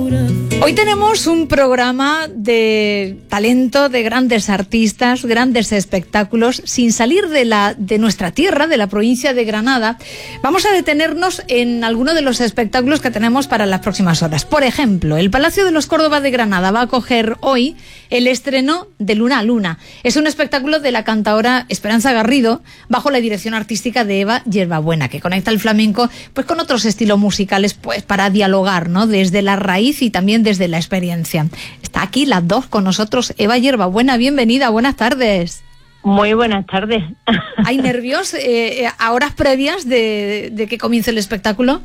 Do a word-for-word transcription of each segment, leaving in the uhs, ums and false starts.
Hoy tenemos un programa de talento, de grandes artistas, grandes espectáculos. Sin salir de la de nuestra tierra, de la provincia de Granada, vamos a detenernos en alguno de los espectáculos que tenemos para las próximas horas. Por ejemplo, el Palacio de los Córdoba de Granada va a acoger hoy el estreno de Luna a Luna. Es un espectáculo de la cantaora Esperanza Garrido, bajo la dirección artística de Eva Yerbabuena, que conecta el flamenco pues con otros estilos musicales, pues para dialogar, ¿no?, desde la raíz y también desde la experiencia. Está aquí las dos con nosotros. Eva Yerbabuena, bienvenida, buenas tardes. Muy buenas tardes. ¿Hay nervios eh, a horas previas de, de que comience el espectáculo?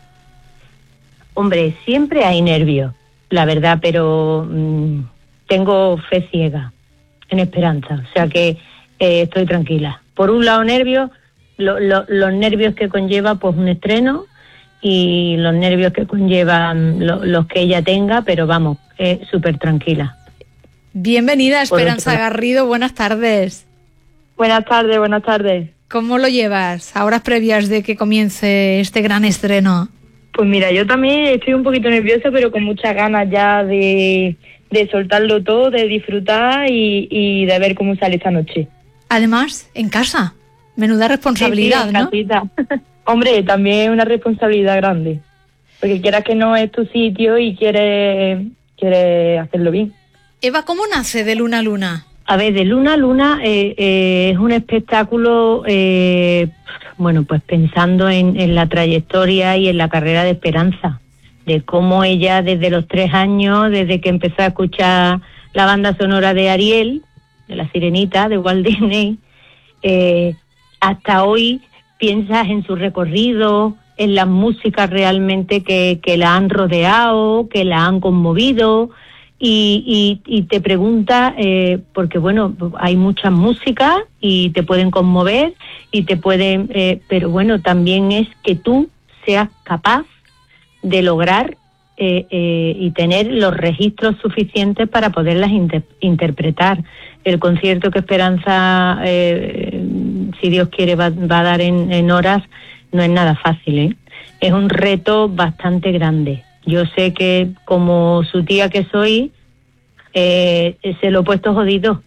Hombre, siempre hay nervios, la verdad, pero mmm, tengo fe ciega en Esperanza, o sea que eh, estoy tranquila. Por un lado, nervios, lo, lo, los nervios que conlleva pues un estreno, y los nervios que conllevan lo, los que ella tenga, pero vamos, es súper tranquila. Bienvenida, Esperanza Garrido, buenas tardes. Buenas tardes, buenas tardes. ¿Cómo lo llevas a horas previas de que comience este gran estreno? Pues mira, yo también estoy un poquito nerviosa, pero con muchas ganas ya de, de soltarlo todo, de disfrutar y, y de ver cómo sale esta noche. Además, en casa, menuda responsabilidad, sí, sí, ¿no? Casita. Hombre, también es una responsabilidad grande, porque quieras que no es tu sitio y quieres, quieres hacerlo bien. Eva, ¿cómo nace de Luna a Luna? A ver, de Luna a Luna eh, eh, es un espectáculo, eh, bueno, pues pensando en, en la trayectoria y en la carrera de Esperanza, de cómo ella desde los tres años, desde que empezó a escuchar la banda sonora de Ariel, de La Sirenita, de Walt Disney, eh, hasta hoy piensas en su recorrido, en las músicas realmente que, que la han rodeado, que la han conmovido, y, y, y te preguntas, eh, porque bueno, hay muchas músicas y te pueden conmover, y te pueden, eh, pero bueno, también es que tú seas capaz de lograr eh, eh, y tener los registros suficientes para poderlas inter- interpretar. El concierto que Esperanza, eh, si Dios quiere, va, va a dar en, en horas, no es nada fácil, ¿eh? Es un reto bastante grande. Yo sé que, como su tía que soy, eh, se lo he puesto jodido.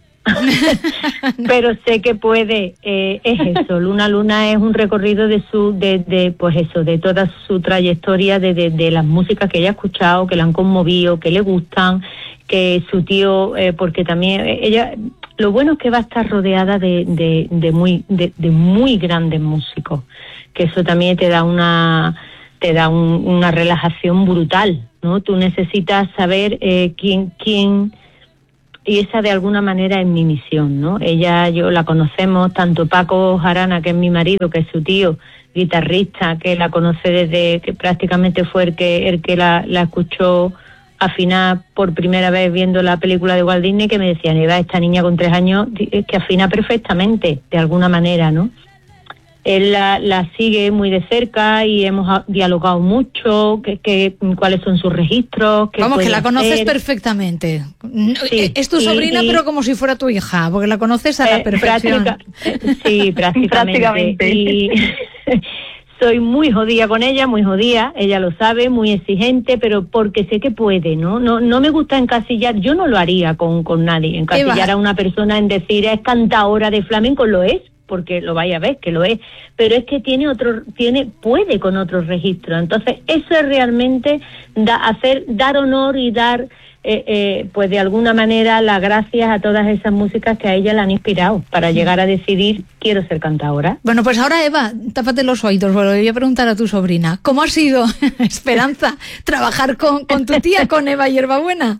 Pero sé que puede. Eh, es eso, Luna a Luna es un recorrido de su, de, de pues eso, de toda su trayectoria, de, de, de las músicas que ella ha escuchado, que la han conmovido, que le gustan, que su tío, eh, porque también ella, lo bueno es que va a estar rodeada de, de, de muy, de, de muy grandes músicos, que eso también te da una, te da un, una relajación brutal, ¿no? Tú necesitas saber eh, quién, quién. Y esa de alguna manera es mi misión, ¿no? Ella, yo la conocemos, tanto Paco Jarana, que es mi marido, que es su tío, guitarrista, que la conoce desde que prácticamente fue el que, el que la, la escuchó afinar por primera vez viendo la película de Walt Disney, que me decían, Eva, esta niña con tres años es que afina perfectamente, de alguna manera, ¿no? Él la, la sigue muy de cerca y hemos dialogado mucho, que, que, cuáles son sus registros. Vamos, que la conoces hacer. perfectamente. Sí, es tu y, sobrina, y, pero como si fuera tu hija, porque la conoces a eh, la perfección. Práctica, sí, prácticamente. prácticamente. Y soy muy jodida con ella, muy jodida, ella lo sabe, muy exigente, pero porque sé que puede, ¿no? No, no me gusta encasillar, yo no lo haría con, con nadie, encasillar Eva. a una persona en decir es cantadora de flamenco, lo es, porque lo vaya a ver, que lo es, pero es que tiene otro, tiene, puede con otros registros. Entonces, eso es realmente da, hacer, dar honor y dar, eh, eh, pues de alguna manera, las gracias a todas esas músicas que a ella la han inspirado para llegar a decidir, quiero ser cantadora. Bueno, pues ahora, Eva, tápate los oídos, porque le voy a preguntar a tu sobrina, ¿cómo ha sido, Esperanza, trabajar con, con tu tía, con Eva Yerbabuena?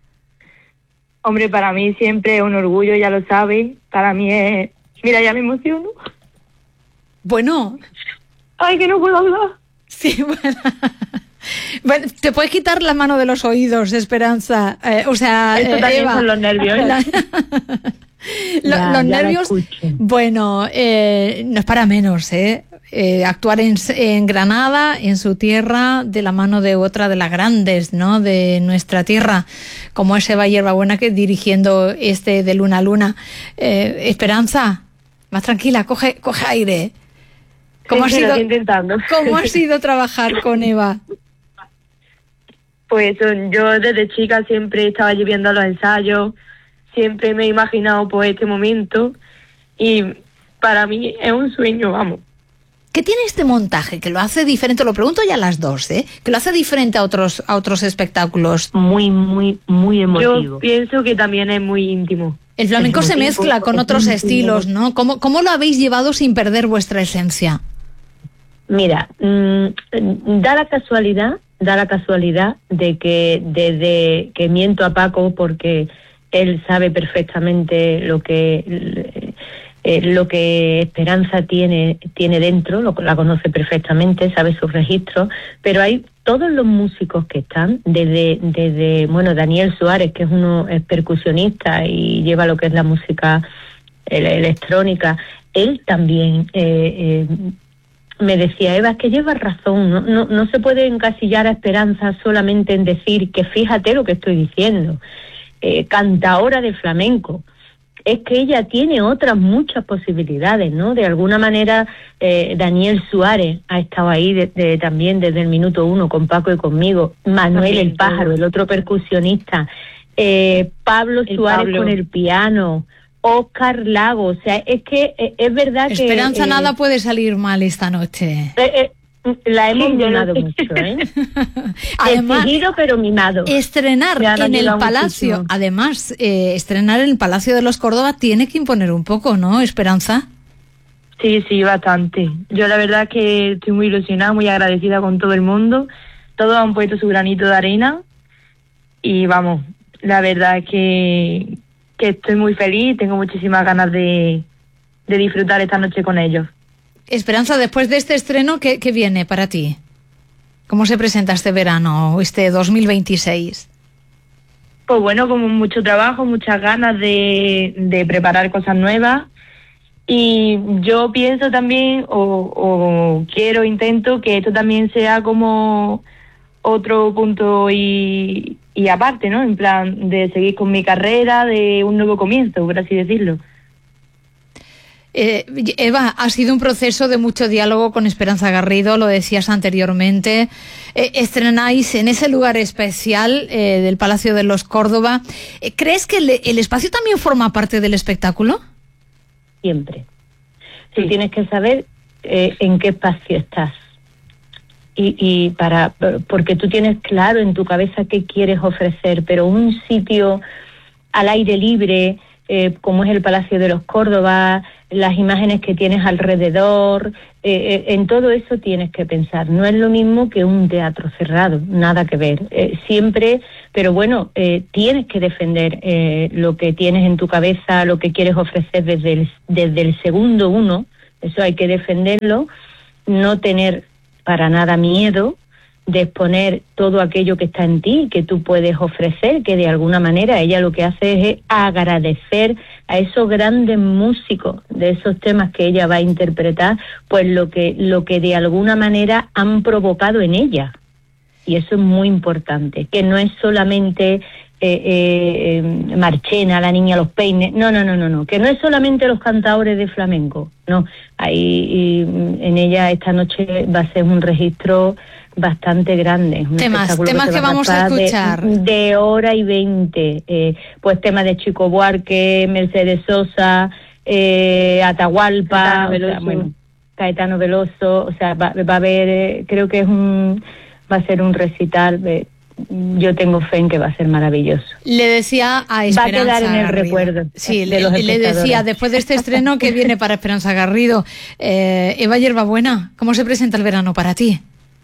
Hombre, para mí siempre es un orgullo, ya lo sabes, para mí es... Mira, ya me emociono. Bueno. Ay, que no puedo hablar. Sí, bueno. Bueno, te puedes quitar la mano de los oídos, Esperanza. Eh, o sea, Eso eh, también Eva. son los nervios. ¿eh? La... Lo, ya, los ya nervios, bueno, eh, no es para menos, ¿eh? Eh, actuar en, en Granada, en su tierra, de la mano de otra de las grandes, ¿no?, de nuestra tierra, como es Eva Yerbabuena, que dirigiendo este de Luna a Luna. Eh, Esperanza, más tranquila, coge, coge aire. ¿Cómo, sí, ha sido, intentando. ¿Cómo ha sido trabajar con Eva? Pues eso, yo desde chica siempre estaba viendo los ensayos, siempre me he imaginado pues este momento y para mí es un sueño, vamos. ¿Qué tiene este montaje que lo hace diferente? Lo pregunto ya a las dos, ¿eh? Que lo hace diferente a otros a otros espectáculos. Muy, muy, muy emotivo. Yo pienso que también es muy íntimo. El flamenco se mezcla con otros estilos, ¿no? ¿Cómo, cómo lo habéis llevado sin perder vuestra esencia? Mira, mmm, da la casualidad, da la casualidad de que desde que miento a Paco porque él sabe perfectamente lo que eh, lo que Esperanza tiene tiene dentro, lo, la conoce perfectamente, sabe sus registros, pero hay todos los músicos que están, desde, desde bueno, Daniel Suárez, que es uno es percusionista y lleva lo que es la música el, electrónica, él también eh, eh, me decía, Eva, es que llevas razón, no, no, no se puede encasillar a Esperanza solamente en decir que fíjate lo que estoy diciendo, eh, cantaora de flamenco. Es que ella tiene otras muchas posibilidades, ¿no? De alguna manera, eh, Daniel Suárez ha estado ahí de, de, también desde el minuto uno con Paco y conmigo, Manuel el Pájaro, el otro percusionista, eh, Pablo el Suárez Pablo. Con el piano, Óscar Lago, o sea, es que eh, es verdad Esperanza, que... Esperanza, eh, nada puede salir mal esta noche. Eh, eh, La hemos sí, mimado mucho, ¿eh? Además, exigido pero mimado. Estrenar en el Palacio, muchísimo. Además, eh, estrenar en el Palacio de los Córdoba tiene que imponer un poco, ¿no, Esperanza? Sí, sí, bastante. Yo la verdad que estoy muy ilusionada, muy agradecida con todo el mundo. Todos han puesto su granito de arena y vamos, la verdad es que, que estoy muy feliz, tengo muchísimas ganas de, de disfrutar esta noche con ellos. Esperanza, después de este estreno, ¿qué, qué viene para ti? ¿Cómo se presenta este verano, este dos mil veintiséis? Pues bueno, como mucho trabajo, muchas ganas de, de preparar cosas nuevas. Y yo pienso también, o, o quiero, intento, que esto también sea como otro punto y, y aparte, ¿no? En plan, de seguir con mi carrera, de un nuevo comienzo, por así decirlo. Eh, Eva, ha sido un proceso de mucho diálogo con Esperanza Garrido, lo decías anteriormente. Eh, estrenáis en ese lugar especial eh, del Palacio de los Córdoba. Eh, ¿Crees que el, el espacio también forma parte del espectáculo? Siempre. Tú tienes que saber eh, en qué espacio estás. Y, y para porque tú tienes claro en tu cabeza qué quieres ofrecer, pero un sitio al aire libre, eh, como es el Palacio de los Córdoba, las imágenes que tienes alrededor, eh, eh, en todo eso tienes que pensar. No es lo mismo que un teatro cerrado, nada que ver. Eh, siempre, pero bueno, eh, tienes que defender eh, lo que tienes en tu cabeza, lo que quieres ofrecer desde el, desde el segundo uno, eso hay que defenderlo, no tener para nada miedo de exponer todo aquello que está en ti, que tú puedes ofrecer, que de alguna manera ella lo que hace es agradecer a esos grandes músicos de esos temas que ella va a interpretar, pues lo que, lo que de alguna manera han provocado en ella. Y eso es muy importante, que no es solamente eh, eh, Marchena, la niña los peines, no, no, no, no, no, que no es solamente los cantadores de flamenco, no, ahí en ella esta noche va a ser un registro bastante grande. Un temas temas que, que vamos a escuchar. De, de hora y veinte. Eh, pues temas de Chico Buarque, Mercedes Sosa, eh, Atahualpa, Caetano Veloso. O sea, bueno, Caetano Veloso. O sea, va, va a haber, eh, creo que es un, va a ser un recital. Eh, yo tengo fe en que va a ser maravilloso. Le decía a Esperanza va a quedar en el Garrido. recuerdo. Sí, le, le decía después de este estreno que viene para Esperanza Garrido. Eh, Eva Hierbabuena, ¿cómo se presenta el verano para ti?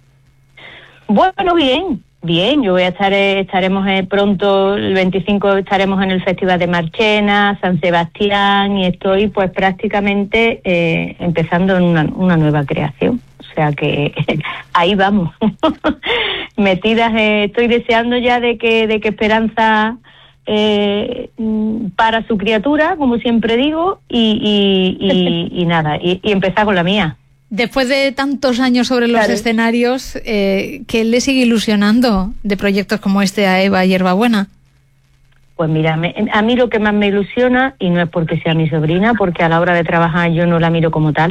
Bueno, bien, bien. Yo voy a estar, eh, estaremos eh, pronto, el veinticinco estaremos en el Festival de Marchena, San Sebastián, y estoy pues prácticamente eh, empezando en una, una nueva creación. O sea que ahí vamos. Metidas, eh, estoy deseando ya de que, de que Esperanza eh, para su criatura, como siempre digo, y, y, y, y nada, y, y empezar con la mía. Después de tantos años sobre los claro. escenarios, eh, ¿qué le sigue ilusionando de proyectos como este a Eva Hierbabuena? Pues mira, me, a mí lo que más me ilusiona, y no es porque sea mi sobrina, porque a la hora de trabajar yo no la miro como tal,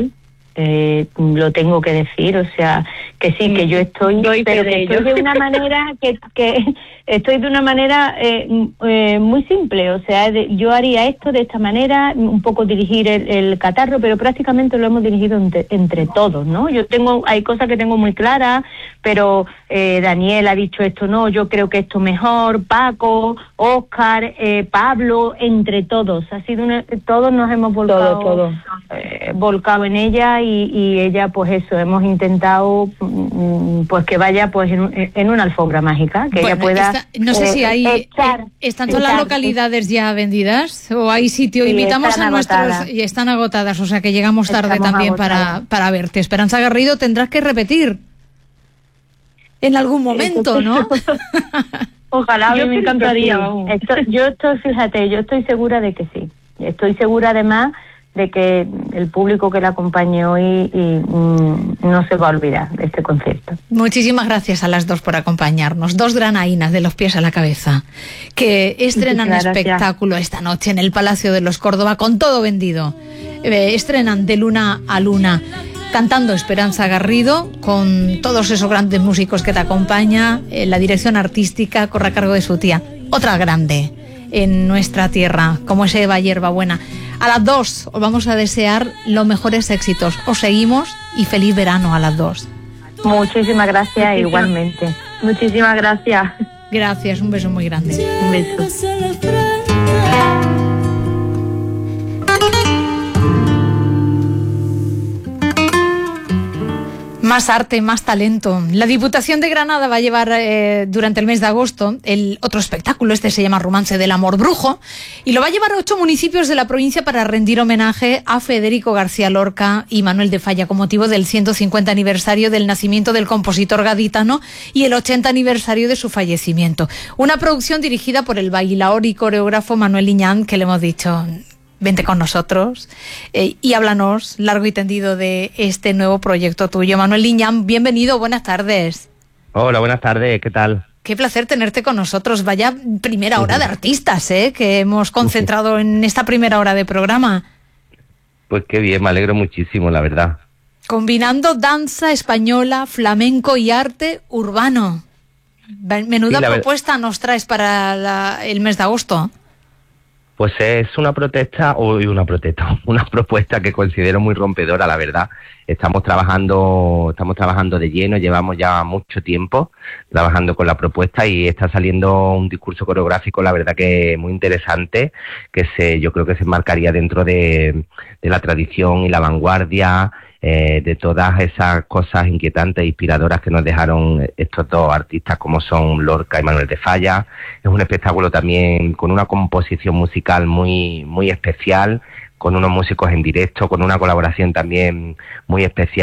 Eh, lo tengo que decir, o sea, que sí, que yo estoy, Doy pero fe que de estoy ello. de una manera que, que estoy de una manera eh, eh, muy simple, o sea, de, yo haría esto de esta manera, un poco dirigir el, el catarro, pero prácticamente lo hemos dirigido entre, entre todos, ¿no? Yo tengo, hay cosas que tengo muy claras, pero eh, Daniel ha dicho esto no, yo creo que esto mejor, Paco, Óscar, eh, Pablo, entre todos, ha sido una, todos nos hemos volcado, Todo, todo. Eh, volcado en ella y, y ella pues eso, hemos intentado mm, pues que vaya pues en, en una alfombra mágica, que Bueno, ella pueda está- no sé eh, si hay estar, eh, están todas las estar, localidades ya vendidas o hay sitio. Sí, Invitamos están a nuestros agotadas. y están agotadas, o sea que llegamos tarde Estamos también para, agotadas. para verte. Esperanza Garrido, tendrás que repetir en algún momento, ¿no? Ojalá, a mí Yo me creo que encantaría, sí. vamos. Esto- yo estoy, fíjate, yo estoy segura de que sí. Estoy segura además de que el público que la acompañe hoy y, mm, no se va a olvidar de este concierto. Muchísimas gracias a las dos por acompañarnos. Dos granainas de los pies a la cabeza que estrenan Muchísimas gracias. espectáculo esta noche en el Palacio de los Córdoba con todo vendido. Eh, estrenan de luna a luna cantando Esperanza Garrido con todos esos grandes músicos que te acompaña. Eh, la dirección artística corre a cargo de su tía, otra grande en nuestra tierra, como es Eva Hierbabuena. A las dos os vamos a desear los mejores éxitos. Os seguimos y feliz verano a las dos. Muchísimas gracias, Muchísimas- igualmente. Muchísimas gracias. Gracias, un beso muy grande. Un beso. Más arte, más talento. La Diputación de Granada va a llevar eh, durante el mes de agosto el otro espectáculo, este se llama Romance del Amor Brujo, y lo va a llevar a ocho municipios de la provincia para rendir homenaje a Federico García Lorca y Manuel de Falla con motivo del ciento cincuenta aniversario del nacimiento del compositor gaditano y el ochenta aniversario de su fallecimiento. Una producción dirigida por el bailaor y coreógrafo Manuel Liñán, que le hemos dicho: vente con nosotros eh, y háblanos largo y tendido de este nuevo proyecto tuyo. Manuel Liñán, bienvenido, buenas tardes. Hola, buenas tardes, ¿qué tal? Qué placer tenerte con nosotros. Vaya primera hora de artistas, ¿eh? Que hemos concentrado en esta primera hora de programa. Pues qué bien, me alegro muchísimo, la verdad. Combinando danza española, flamenco y arte urbano. Menuda Sí, la ver- propuesta nos traes para la- el mes de agosto. Pues es una protesta, o una protesta, una propuesta que considero muy rompedora, la verdad. Estamos trabajando, estamos trabajando de lleno, llevamos ya mucho tiempo trabajando con la propuesta y está saliendo un discurso coreográfico, la verdad que muy interesante, que se, yo creo que se enmarcaría dentro de, de la tradición y la vanguardia, eh, de todas esas cosas inquietantes e inspiradoras que nos dejaron estos dos artistas como son Lorca y Manuel de Falla. Es un espectáculo también con una composición musical muy, muy especial, con unos músicos en directo, con una colaboración también muy especial